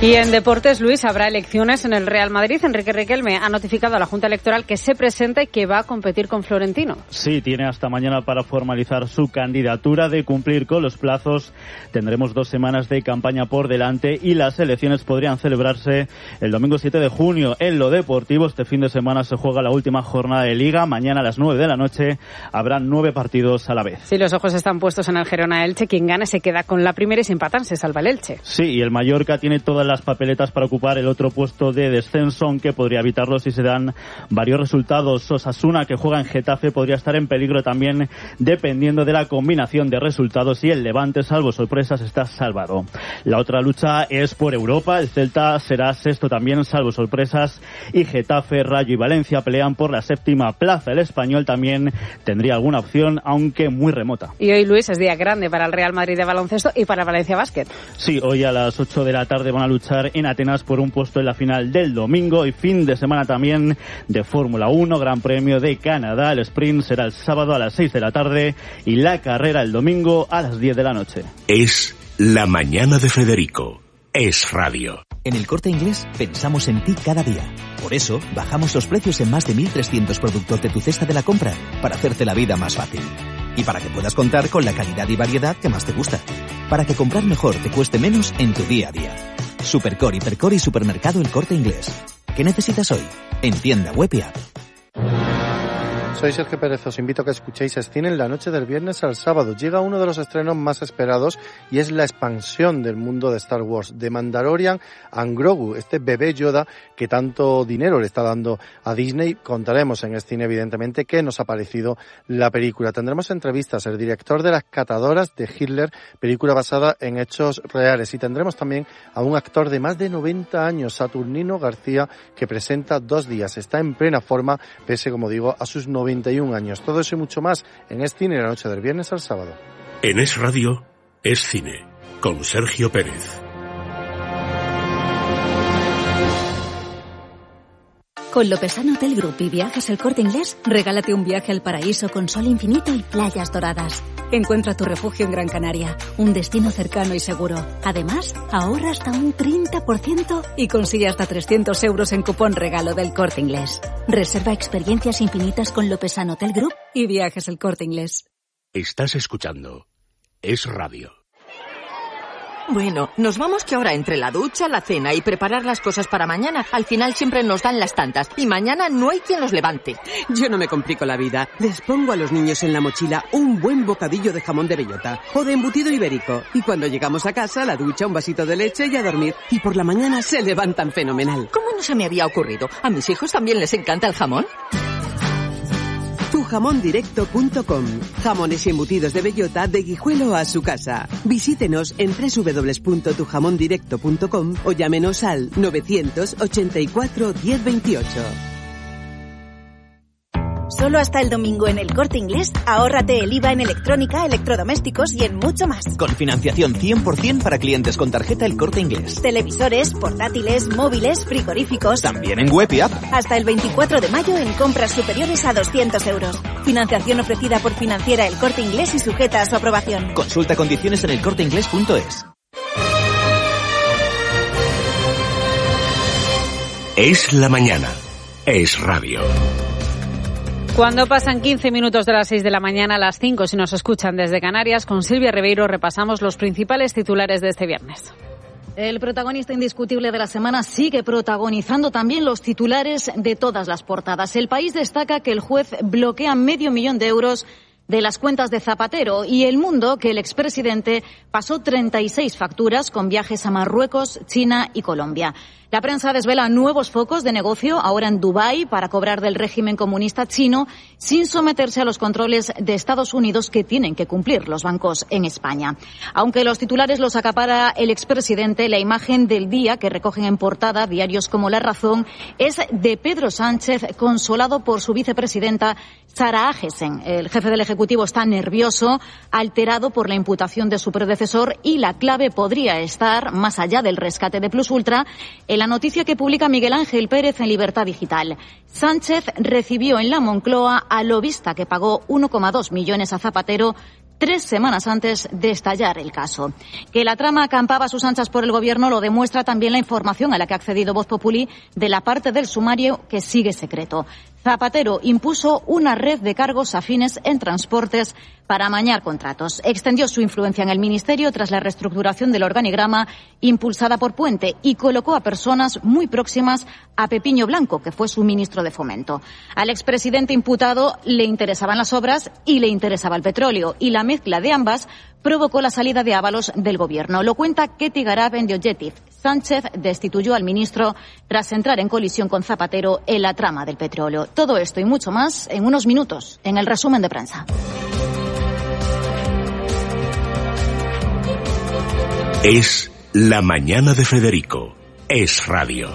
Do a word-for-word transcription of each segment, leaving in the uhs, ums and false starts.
Y en deportes, Luis, habrá elecciones en el Real Madrid. Enrique Riquelme ha notificado a la Junta Electoral que se presenta y que va a competir con Florentino. Sí, tiene hasta mañana para formalizar su candidatura. De cumplir con los plazos, tendremos dos semanas de campaña por delante y las elecciones podrían celebrarse el domingo siete de junio. En lo deportivo, este fin de semana se juega la última jornada de Liga. Mañana a las nueve de la noche habrá nueve partidos a la vez. Sí, los ojos están puestos en el Girona-Elche. Quien gane se queda con la primera y si empatan se salva el Elche. Sí, y el Mallorca tiene todas las las papeletas para ocupar el otro puesto de descenso, aunque podría evitarlo si se dan varios resultados. Osasuna, que juega en Getafe, podría estar en peligro también dependiendo de la combinación de resultados, y el Levante, salvo sorpresas, está salvado. La otra lucha es por Europa. El Celta será sexto también, salvo sorpresas, y Getafe, Rayo y Valencia pelean por la séptima plaza. El Español también tendría alguna opción, aunque muy remota. Y hoy, Luis, es día grande para el Real Madrid de baloncesto y para Valencia Basket. Sí, hoy a las ocho de la tarde van a luchar en Atenas por un puesto en la final del domingo, y fin de semana también de Fórmula uno, Gran Premio de Canadá. El sprint será el sábado a las seis de la tarde y la carrera el domingo a las diez de la noche. Es la mañana de Federico. Es radio. En El Corte Inglés pensamos en ti cada día. Por eso bajamos los precios en más de mil trescientos productos de tu cesta de la compra para hacerte la vida más fácil. Y para que puedas contar con la calidad y variedad que más te gusta. Para que comprar mejor te cueste menos en tu día a día. Supercore, Hipercore y Supermercado El Corte Inglés. ¿Qué necesitas hoy? En tienda web y app. Soy Sergio Pérez, os invito a que escuchéis Cine en la noche del viernes al sábado. Llega uno de los estrenos más esperados y es la expansión del mundo de Star Wars, de Mandalorian and Grogu, este bebé Yoda que tanto dinero le está dando a Disney. Contaremos en Cine, evidentemente, qué nos ha parecido la película. Tendremos entrevistas, el director de Las Catadoras de Hitler, película basada en hechos reales, y tendremos también a un actor de más de noventa años, Saturnino García, que presenta Dos días. Está en plena forma, pese, como digo, a sus noventa y un años. Todo eso y mucho más en Es Cine la noche del viernes al sábado. En Es Radio, Es Cine, con Sergio Pérez. Con Lopesano Hotel Group y Viajes El Corte Inglés, regálate un viaje al paraíso con sol infinito y playas doradas. Encuentra tu refugio en Gran Canaria, un destino cercano y seguro. Además, ahorra hasta un treinta por ciento y consigue hasta trescientos euros en cupón regalo del Corte Inglés. Reserva experiencias infinitas con Lopesano Hotel Group y Viajes El Corte Inglés. Estás escuchando Es Radio. Bueno, nos vamos que ahora entre la ducha, la cena y preparar las cosas para mañana, al final siempre nos dan las tantas y mañana no hay quien los levante. Yo no me complico la vida. Les pongo a los niños en la mochila un buen bocadillo de jamón de bellota o de embutido ibérico. Y cuando llegamos a casa, la ducha, un vasito de leche y a dormir. Y por la mañana se levantan fenomenal. ¿Cómo no se me había ocurrido? ¿A mis hijos también les encanta el jamón? tu jamón directo punto com. Jamones y embutidos de bellota de Guijuelo a su casa. Visítenos en doble u doble u doble u punto tu jamón directo punto com o llámenos al novecientos ochenta y cuatro diez veintiocho. Solo hasta el domingo en El Corte Inglés, ahórrate el I V A en electrónica, electrodomésticos y en mucho más. Con financiación cien por ciento para clientes con tarjeta El Corte Inglés. Televisores, portátiles, móviles, frigoríficos. También en web y app. Hasta el veinticuatro de mayo en compras superiores a doscientos euros. Financiación ofrecida por Financiera El Corte Inglés y sujeta a su aprobación. Consulta condiciones en el corte inglés punto es. Es la mañana. Es radio. Cuando pasan quince minutos de las seis de la mañana a las cinco, si nos escuchan desde Canarias, con Silvia Ribeiro repasamos los principales titulares de este viernes. El protagonista indiscutible de la semana sigue protagonizando también los titulares de todas las portadas. El País destaca que el juez bloquea medio millón de euros de las cuentas de Zapatero, y El Mundo que el expresidente pasó treinta y seis facturas con viajes a Marruecos, China y Colombia. La prensa desvela nuevos focos de negocio ahora en Dubái para cobrar del régimen comunista chino sin someterse a los controles de Estados Unidos que tienen que cumplir los bancos en España. Aunque los titulares los acapara el expresidente, la imagen del día que recogen en portada diarios como La Razón es de Pedro Sánchez consolado por su vicepresidenta Sara Agesen. El jefe del Ejecutivo está nervioso, alterado por la imputación de su predecesor, y la clave podría estar, más allá del rescate de Plus Ultra, en la noticia que publica Miguel Ángel Pérez en Libertad Digital. Sánchez recibió en la Moncloa al lobista que pagó uno coma dos millones a Zapatero tres semanas antes de estallar el caso. Que la trama acampaba a sus anchas por el Gobierno lo demuestra también la información a la que ha accedido Voz Populi de la parte del sumario que sigue secreto. Zapatero impuso una red de cargos afines en transportes para amañar contratos. Extendió su influencia en el Ministerio tras la reestructuración del organigrama impulsada por Puente y colocó a personas muy próximas a Pepiño Blanco, que fue su ministro de Fomento. Al expresidente imputado le interesaban las obras y le interesaba el petróleo, y la mezcla de ambas provocó la salida de Ábalos del Gobierno. Lo cuenta Ketty Garab en The Objective. Sánchez destituyó al ministro tras entrar en colisión con Zapatero en la trama del petróleo. Todo esto y mucho más en unos minutos, en el resumen de prensa. Es la mañana de Federico. Es radio.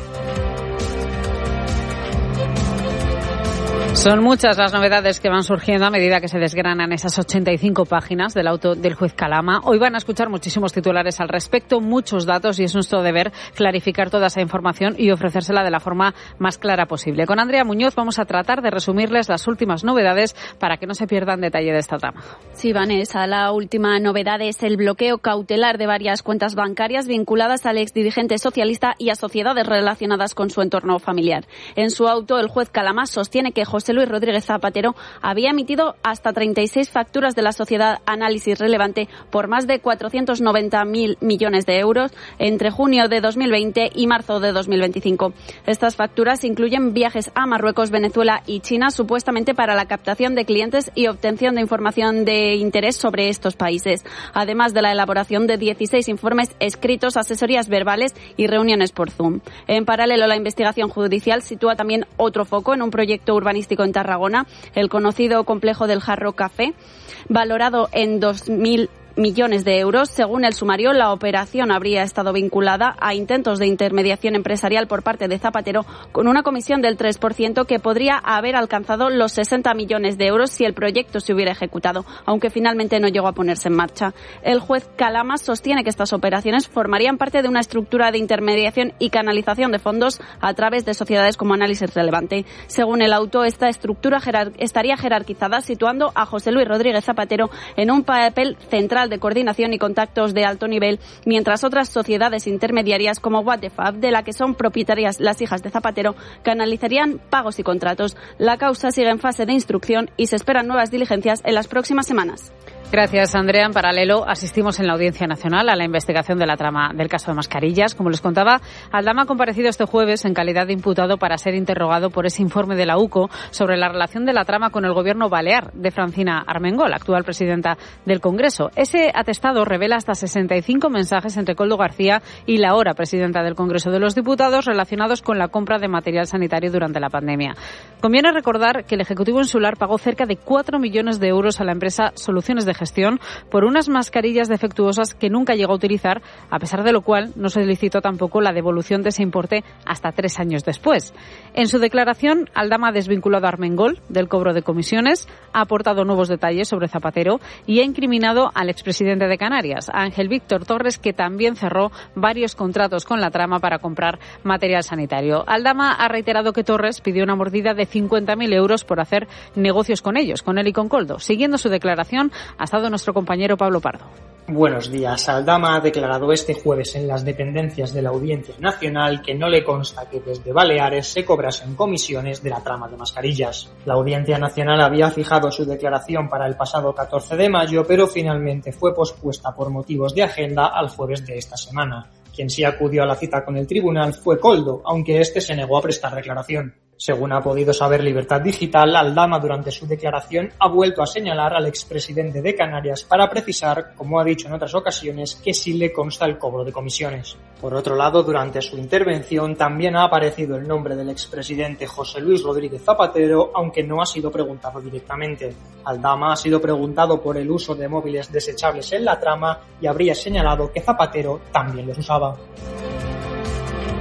Son muchas las novedades que van surgiendo a medida que se desgranan esas ochenta y cinco páginas del auto del juez Calama. Hoy van a escuchar muchísimos titulares al respecto, muchos datos, y es nuestro deber clarificar toda esa información y ofrecérsela de la forma más clara posible. Con Andrea Muñoz vamos a tratar de resumirles las últimas novedades para que no se pierdan detalle de esta trama. Sí, Vanessa, la última novedad es el bloqueo cautelar de varias cuentas bancarias vinculadas al exdirigente socialista y a sociedades relacionadas con su entorno familiar. En su auto, el juez Calama sostiene que José Luis Rodríguez Zapatero había emitido hasta treinta y seis facturas de la sociedad Análisis Relevante por más de cuatrocientos noventa mil millones de euros entre junio de dos mil veinte y marzo de dos mil veinticinco. Estas facturas incluyen viajes a Marruecos, Venezuela y China, supuestamente para la captación de clientes y obtención de información de interés sobre estos países, además de la elaboración de dieciséis informes escritos, asesorías verbales y reuniones por Zoom. En paralelo, la investigación judicial sitúa también otro foco en un proyecto urbanístico en Tarragona, el conocido complejo del Jarro Café, valorado en dos mil millones de euros. Según el sumario, la operación habría estado vinculada a intentos de intermediación empresarial por parte de Zapatero con una comisión del tres por ciento que podría haber alcanzado los sesenta millones de euros si el proyecto se hubiera ejecutado, aunque finalmente no llegó a ponerse en marcha. El juez Calama sostiene que estas operaciones formarían parte de una estructura de intermediación y canalización de fondos a través de sociedades como Análisis Relevante. Según el auto, esta estructura jerar- estaría jerarquizada, situando a José Luis Rodríguez Zapatero en un papel central de coordinación y contactos de alto nivel, mientras otras sociedades intermediarias como What the Fab, de la que son propietarias las hijas de Zapatero, canalizarían pagos y contratos. La causa sigue en fase de instrucción y se esperan nuevas diligencias en las próximas semanas. Gracias, Andrea. En paralelo, asistimos en la Audiencia Nacional a la investigación de la trama del caso de mascarillas. Como les contaba, Aldama ha comparecido este jueves en calidad de imputado para ser interrogado por ese informe de la U C O sobre la relación de la trama con el gobierno balear de Francina Armengol, actual presidenta del Congreso. Ese atestado revela hasta sesenta y cinco mensajes entre Koldo García y la ahora presidenta del Congreso de los Diputados relacionados con la compra de material sanitario durante la pandemia. Conviene recordar que el Ejecutivo Insular pagó cerca de cuatro millones de euros a la empresa Soluciones de Gestión por unas mascarillas defectuosas que nunca llegó a utilizar, a pesar de lo cual no se licitó tampoco la devolución de ese importe hasta tres años después. En su declaración, Aldama ha desvinculado a Armengol del cobro de comisiones, ha aportado nuevos detalles sobre Zapatero y ha incriminado al expresidente de Canarias, a Ángel Víctor Torres, que también cerró varios contratos con la trama para comprar material sanitario. Aldama ha reiterado que Torres pidió una mordida de cincuenta mil euros por hacer negocios con ellos, con él y con Koldo. Siguiendo su declaración, ha estado nuestro compañero Pablo Pardo. Buenos días. Aldama ha declarado este jueves en las dependencias de la Audiencia Nacional que no le consta que desde Baleares se cobrasen comisiones de la trama de mascarillas. La Audiencia Nacional había fijado su declaración para el pasado catorce de mayo, pero finalmente fue pospuesta por motivos de agenda al jueves de esta semana. Quien sí acudió a la cita con el tribunal fue Koldo, aunque este se negó a prestar declaración. Según ha podido saber Libertad Digital, Aldama durante su declaración ha vuelto a señalar al expresidente de Canarias para precisar, como ha dicho en otras ocasiones, que sí le consta el cobro de comisiones. Por otro lado, durante su intervención también ha aparecido el nombre del expresidente José Luis Rodríguez Zapatero, aunque no ha sido preguntado directamente. Aldama ha sido preguntado por el uso de móviles desechables en la trama y habría señalado que Zapatero también los usaba.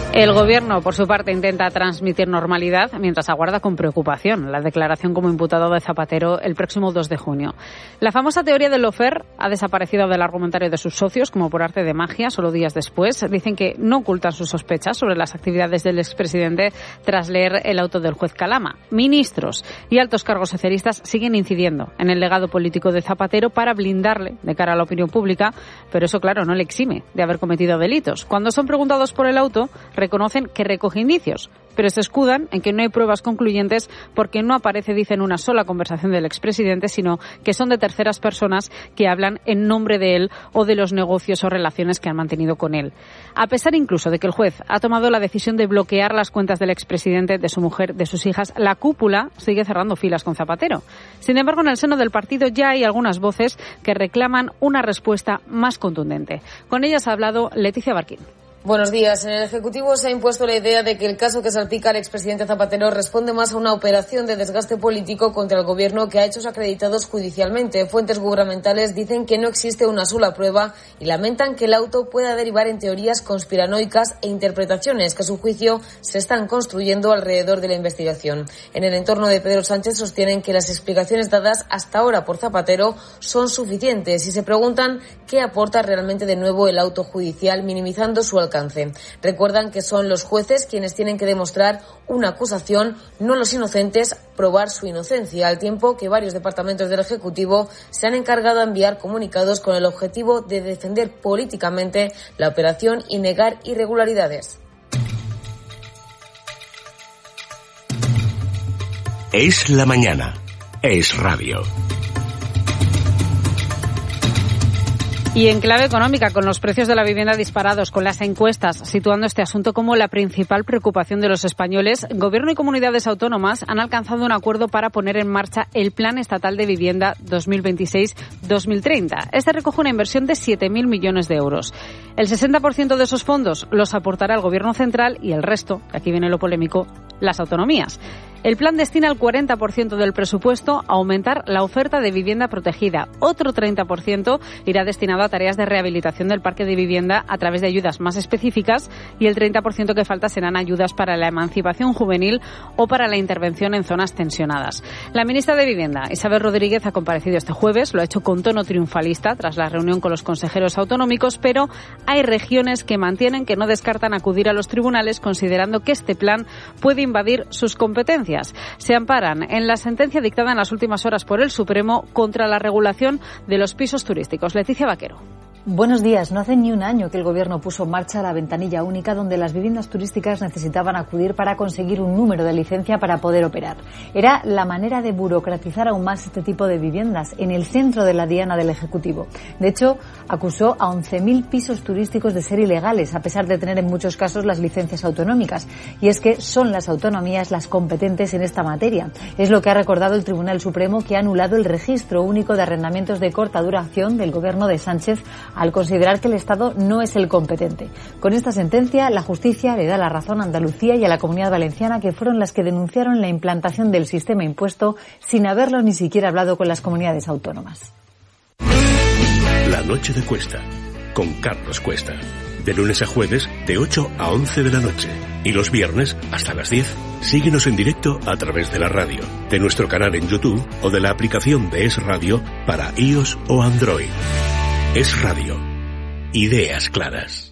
El Gobierno, por su parte, intenta transmitir normalidad mientras aguarda con preocupación la declaración como imputado de Zapatero el próximo dos de junio. La famosa teoría del lawfare ha desaparecido del argumentario de sus socios, como por arte de magia, solo días después. Dicen que no ocultan sus sospechas sobre las actividades del expresidente tras leer el auto del juez Calama. Ministros y altos cargos socialistas siguen incidiendo en el legado político de Zapatero para blindarle de cara a la opinión pública, pero eso, claro, no le exime de haber cometido delitos. Cuando son preguntados por el auto, reconocen que recoge indicios, pero se escudan en que no hay pruebas concluyentes porque no aparece, dicen, una sola conversación del expresidente, sino que son de terceras personas que hablan en nombre de él o de los negocios o relaciones que han mantenido con él. A pesar incluso de que el juez ha tomado la decisión de bloquear las cuentas del expresidente, de su mujer, de sus hijas, la cúpula sigue cerrando filas con Zapatero. Sin embargo, en el seno del partido ya hay algunas voces que reclaman una respuesta más contundente. Con ellas ha hablado Leticia Barquín. Buenos días. En el Ejecutivo se ha impuesto la idea de que el caso que salpica al expresidente Zapatero responde más a una operación de desgaste político contra el Gobierno que ha hechos acreditados judicialmente. Fuentes gubernamentales dicen que no existe una sola prueba y lamentan que el auto pueda derivar en teorías conspiranoicas e interpretaciones que a su juicio se están construyendo alrededor de la investigación. En el entorno de Pedro Sánchez sostienen que las explicaciones dadas hasta ahora por Zapatero son suficientes y se preguntan qué aporta realmente de nuevo el auto judicial, minimizando su alcance. Recuerdan que son los jueces quienes tienen que demostrar una acusación, no los inocentes probar su inocencia, al tiempo que varios departamentos del Ejecutivo se han encargado de enviar comunicados con el objetivo de defender políticamente la operación y negar irregularidades. Es la mañana. Es radio. Y en clave económica, con los precios de la vivienda disparados, con las encuestas situando este asunto como la principal preocupación de los españoles, Gobierno y comunidades autónomas han alcanzado un acuerdo para poner en marcha el Plan Estatal de Vivienda dos mil veintiséis dos mil treinta. Este recoge una inversión de siete mil millones de euros. El sesenta por ciento de esos fondos los aportará el Gobierno central y el resto, aquí viene lo polémico, las autonomías. El plan destina el cuarenta por ciento del presupuesto a aumentar la oferta de vivienda protegida. Otro treinta por ciento irá destinado a tareas de rehabilitación del parque de vivienda a través de ayudas más específicas y el treinta por ciento que falta serán ayudas para la emancipación juvenil o para la intervención en zonas tensionadas. La ministra de Vivienda, Isabel Rodríguez, ha comparecido este jueves, lo ha hecho con tono triunfalista tras la reunión con los consejeros autonómicos, pero hay regiones que mantienen que no descartan acudir a los tribunales considerando que este plan puede invadir sus competencias. Se amparan en la sentencia dictada en las últimas horas por el Supremo contra la regulación de los pisos turísticos. Leticia Vaquero. Buenos días. No hace ni un año que el Gobierno puso en marcha la ventanilla única donde las viviendas turísticas necesitaban acudir para conseguir un número de licencia para poder operar. Era la manera de burocratizar aún más este tipo de viviendas en el centro de la diana del Ejecutivo. De hecho, acusó a once mil pisos turísticos de ser ilegales, a pesar de tener en muchos casos las licencias autonómicas. Y es que son las autonomías las competentes en esta materia. Es lo que ha recordado el Tribunal Supremo, que ha anulado el registro único de arrendamientos de corta duración del Gobierno de Sánchez al considerar que el Estado no es el competente. Con esta sentencia, la justicia le da la razón a Andalucía y a la Comunidad Valenciana, que fueron las que denunciaron la implantación del sistema impuesto sin haberlo ni siquiera hablado con las comunidades autónomas. La noche de Cuesta, con Carlos Cuesta. De lunes a jueves, de ocho a once de la noche. Y los viernes, hasta las diez. Síguenos en directo a través de la radio, de nuestro canal en YouTube o de la aplicación de Es Radio para iOS o Android. Es Radio. Ideas claras.